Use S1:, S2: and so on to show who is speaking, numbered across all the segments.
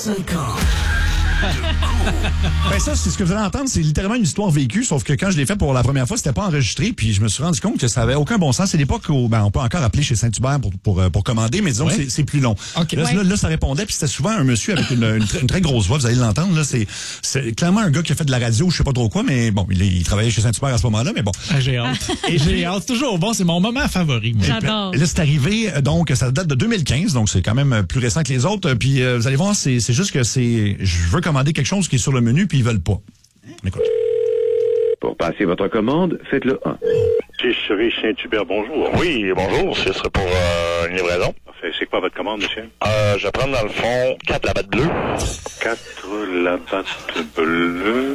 S1: 5 ans.
S2: Ben ça, c'est ce que vous allez entendre, c'est littéralement une histoire vécue, sauf que quand je l'ai fait pour la première fois, c'était pas enregistré, puis je me suis rendu compte que ça avait aucun bon sens. C'est l'époque où on peut encore appeler chez Saint-Hubert pour commander, mais disons que c'est plus long.
S3: Okay.
S2: Là, ça répondait, puis c'était souvent un monsieur avec une très grosse voix, vous allez l'entendre. Là, c'est clairement un gars qui a fait de la radio, je sais pas trop quoi, mais bon, il travaillait chez Saint-Hubert à ce moment-là, mais bon.
S3: Ah, j'ai hâte. J'ai hâte. C'est toujours bon, c'est mon moment favori. Moi.
S4: J'adore.
S2: Là, c'est arrivé, donc ça date de 2015, donc c'est quand même plus récent que les autres. Puis vous allez voir, c'est juste que je veux commander quelque chose qui est sur le menu, puis ils veulent pas. Écoute.
S5: Pour passer votre commande, faites-le 1.
S6: Épicerie Saint-Hubert, bonjour.
S7: Oui, bonjour, ce serait pour une livraison.
S6: Parfait. C'est quoi votre commande, monsieur?
S7: Je vais prendre dans le fond 4 labattes bleues.
S6: 4 labattes bleues.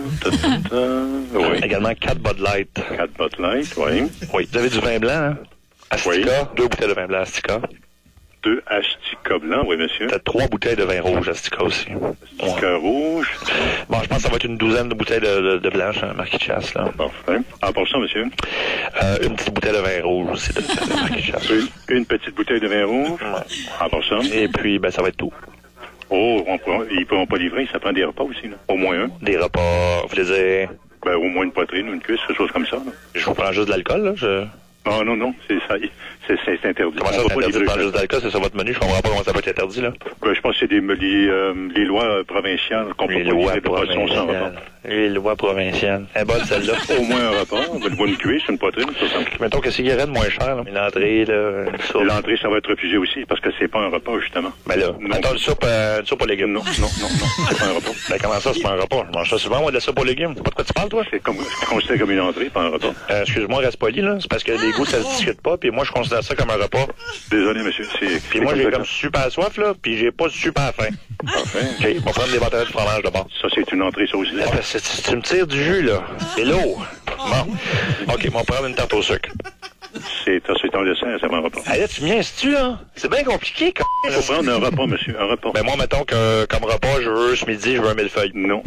S6: Oui.
S7: Également 4 Bud Light.
S6: 4 Bud Light, oui.
S7: Oui. Vous avez du vin blanc, hein? Astica. 2 bouteilles de vin blanc Astica.
S6: 2 Astica blancs, oui, monsieur.
S7: Peut-être 3 bouteilles de vin rouge Astica aussi.
S6: Astica rouge.
S7: Bon, je pense que ça va être une douzaine de bouteilles de blanche, marqué de chasse, là.
S6: Parfait. En pour ça, monsieur?
S7: Une petite bouteille de vin rouge aussi, de marqué de chasse.
S6: Une petite bouteille de vin rouge?
S7: Ouais.
S6: En pour ça?
S7: Et puis, ben, ça va être tout.
S6: Oh, ils ne pourront pas livrer, ça prend des repas aussi, là. Au moins un.
S7: Des repas, vous voulez dire?
S6: Ben, au moins une poitrine ou une cuisse, quelque chose comme ça, là.
S7: Je vous prends juste de l'alcool, là,
S6: Ah non, c'est ça. C'est interdit.
S7: Comment ça, c'est interdit de prendre juste d'alcool? C'est sur votre menu? Je comprends pas comment ça peut être interdit, là.
S6: Ben, je pense que c'est les lois provinciales qu'on peut pas livrer de poisson sans repas.
S7: Les lois provinciales. Elle est bonne, celle-là.
S6: Au moins un repas. Une cuisse, une poitrine, ça semble.
S7: Mettons que cigarette moins cher, là. Une entrée, là.
S6: L'entrée, ça va être refusé aussi, parce que c'est pas un repas, justement.
S7: Ben là, mettons une soupe aux légumes.
S6: Non, c'est pas un repas.
S7: Ben comment ça, c'est pas un repas? Je mange ça souvent, moi, de la soupe aux légumes. C'est pas de quoi tu parles, toi?
S6: C'est considéré comme une entrée, pas un repas.
S7: Excuse-moi, reste poli, là. C'est parce que les goûts, ça se discute pas, puis moi, je considère ça comme un repas.
S6: Désolé, monsieur,
S7: Puis moi, j'ai comme super soif, là, puis j'ai pas super faim.
S6: Parfait.
S7: OK, on va prendre des bâtonnets de fromage d'abord.
S6: Ça, c'est une entrée, ça aussi.
S7: Tu me tires du jus, là. C'est lourd. Bon. OK, on va prendre une tarte au sucre.
S6: C'est ton dessert, c'est un repas.
S7: Ah là, tu viens, tu là? C'est bien compliqué, quand
S6: même. Faut prendre un repas, monsieur, un repas.
S7: Ben moi, mettons que comme repas, ce midi, je veux un millefeuille.
S6: Non.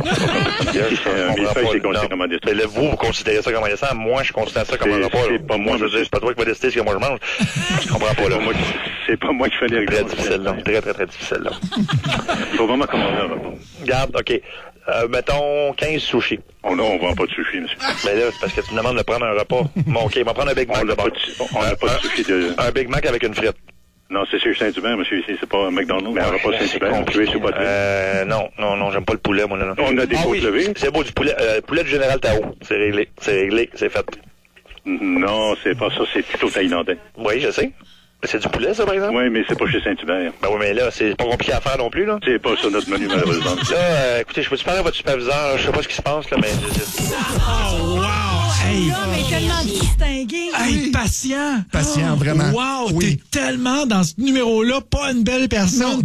S6: Un millefeuille, c'est considéré comme un dessert.
S7: Mais là, vous considérez ça comme un dessert. Moi, je considère ça comme un repas.
S6: C'est pas moi,
S7: je veux dire, c'est pas toi qui vas décider ce que moi je mange. Je comprends pas, là.
S6: C'est pas moi qui fais les règles.
S7: Très difficile, là. Très difficile, là.
S6: Faut vraiment commander un repas.
S7: Regarde, OK. Mettons 15 sushis.
S6: Oh non, on vend pas de sushi, monsieur.
S7: Mais là, c'est parce que tu me demandes de prendre un repas. Bon, OK, on va prendre un Big Mac.
S6: On n'a pas de sushi de...
S7: Un Big Mac avec une frite.
S6: Non, c'est chez Saint-Hubert, monsieur, ici. C'est pas un McDonald's, mais un repas Saint-Hubert. Cuit sur poitrine.
S7: Non, j'aime pas le poulet, moi, là.
S6: On a des côtes levées.
S7: C'est beau, du poulet. Poulet du Général Tao. C'est réglé, c'est fait.
S6: Non, c'est pas ça, c'est plutôt thaïlandais.
S7: Oui, je sais. C'est du poulet, ça, par exemple?
S6: Oui, mais c'est pas chez Saint-Hubert.
S7: Ben oui, mais là, c'est pas compliqué à faire non plus, là.
S6: C'est pas sur notre menu, malheureusement.
S7: Là, écoutez, je peux-tu parler à votre superviseur? Je sais pas ce qui se passe, là, mais...
S3: Oh, wow! Hey!
S4: Là, mais tellement distingué.
S3: Hey, patient!
S2: Patient, vraiment.
S3: Wow!
S2: Oui.
S3: T'es tellement dans ce numéro-là, pas une belle personne.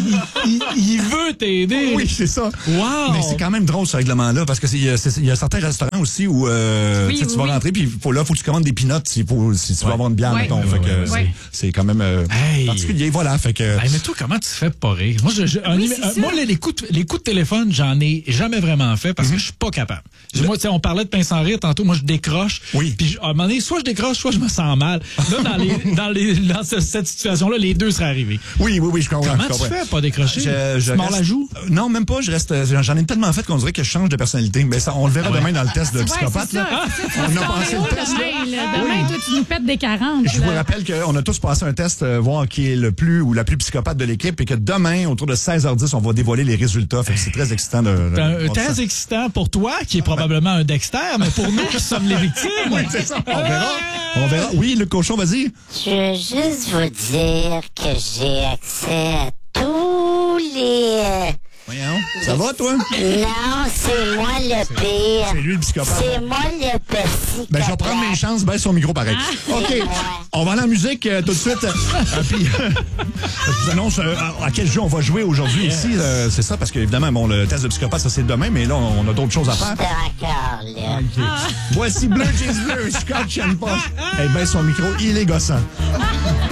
S3: Il veut t'aider.
S2: Oui, c'est ça.
S3: Wow!
S2: Mais c'est quand même drôle, ce règlement-là, parce que il y a certains restaurants aussi où tu vas rentrer, puis faut que tu commandes des peanuts si tu veux avoir une bière, mettons. Fait que c'est quand même particulier. Voilà, fait que...
S3: Hey, mais toi, comment tu fais pour rire? Moi, moi les coups de téléphone, j'en ai jamais vraiment fait parce que je suis pas capable. Moi, tu sais, on parlait de pince sans rire tantôt. Moi, je décroche.
S2: Oui.
S3: Puis, à un moment donné, soit je décroche, soit je me sens mal. Là, dans cette situation-là, les deux seraient arrivés.
S2: Oui, je comprends.
S3: Comment tu fais pas décrocher? Tu mords la joue?
S2: Non, même pas. J'en ai tellement fait qu'on dirait que je change de personnalité. Mais ça, on le verra demain dans le test de psychopathe.
S4: On
S2: a passé le test.
S4: Demain, toi, tu nous pètes des 40.
S2: Je vous rappelle qu'on a tous passé un test, voir qui est le plus ou la plus psychopathe de l'équipe, et que demain, autour de 16h10, on va dévoiler les résultats. Fait que c'est très excitant
S3: très excitant pour toi, qui est probablement un Dexter, mais pour nous qui sommes les victimes.
S2: Oui, c'est ça. On verra. Oui, le cochon, vas-y.
S8: Je veux juste vous dire que j'ai accès à tous les...
S2: Voyons. Ça va, toi?
S8: Non, c'est moi le pire.
S2: C'est lui le psychopathe.
S8: C'est moi le psychopathe.
S2: Ben, je vais prendre mes chances, baisse son micro pareil. OK. On va aller en musique tout de suite. Puis, je vous annonce à quel jeu on va jouer aujourd'hui ici. C'est ça, parce qu'évidemment, bon, le test de psychopathe, ça c'est demain, mais là, on a d'autres choses à faire.
S8: D'accord, là.
S2: Okay. Voici Bleu Jeans Bleu, Scott Chanpost. Eh ben, son micro, il est gossant.